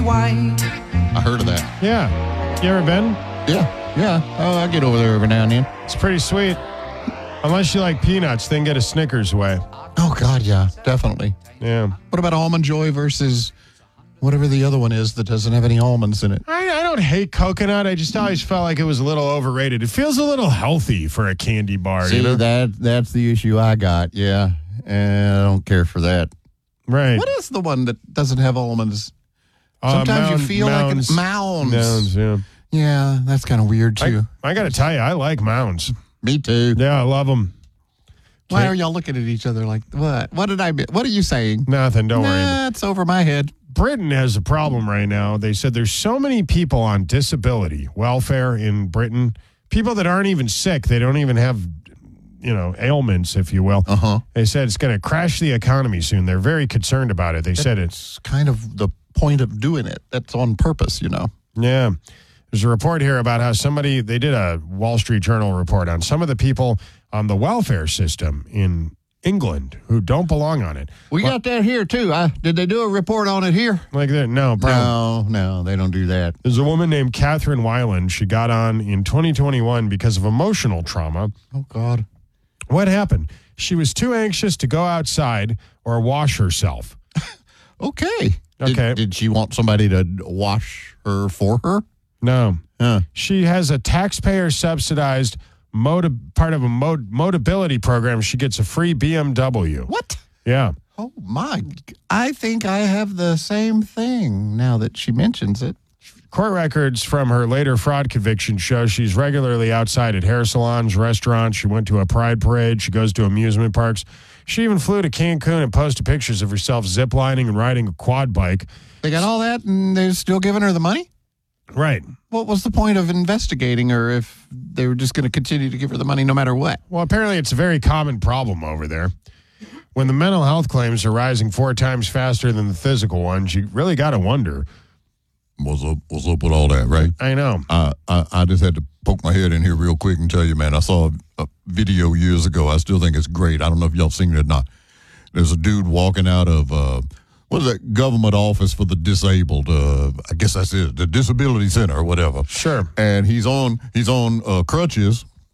I heard of that. Yeah. You ever been? Yeah. Oh, I get over there every now and then. It's pretty sweet. Unless you like peanuts, then get a Snickers away. Oh, God, yeah, definitely. Yeah. What about Almond Joy versus whatever the other one is that doesn't have any almonds in it? I don't hate coconut. I just always felt like it was a little overrated. It feels a little healthy for a candy bar. See, you know? that's the issue I got. Yeah, and I don't care for that. Right. What is the one that doesn't have almonds? Sometimes you feel like it's Mounds. Mounds, yeah. Yeah, that's kind of weird, too. I got to tell you, I like Mounds. Me too. Yeah, I love them. Why are y'all looking at each other like, what? What did I miss? What are you saying? Nothing, don't worry. Nah, it's over my head. Britain has a problem right now. They said there's so many people on disability welfare in Britain, people that aren't even sick. They don't even have, ailments, if you will. Uh-huh. They said it's going to crash the economy soon. They're very concerned about it. They said it's kind of the point of doing it. That's on purpose, Yeah. There's a report here about how they did a Wall Street Journal report on some of the people on the welfare system in England who don't belong on it. We got that here, too. Did they do a report on it here? Like that? No, probably. No, they don't do that. There's a woman named Catherine Weiland. She got on in 2021 because of emotional trauma. Oh, God. What happened? She was too anxious to go outside or wash herself. Okay. Did she want somebody to wash her for her? No. Huh. She has a taxpayer-subsidized part of a Motability program. She gets a free BMW. What? Yeah. Oh, my. I think I have the same thing now that she mentions it. Court records from her later fraud conviction show she's regularly outside at hair salons, restaurants. She went to a pride parade. She goes to amusement parks. She even flew to Cancun and posted pictures of herself ziplining and riding a quad bike. They got all that and they're still giving her the money? Right. What was the point of investigating her if they were just going to continue to give her the money no matter what? Well, apparently it's a very common problem over there. When the mental health claims are rising 4 times faster than the physical ones, you really got to wonder. What's up with all that, right? I know. I just had to poke my head in here real quick and tell you, man, I saw a video years ago. I still think it's great. I don't know if y'all seen it or not. There's a dude walking out of, what is that, government office for the disabled? I guess that's it, the disability center or whatever. Sure. And he's on crutches,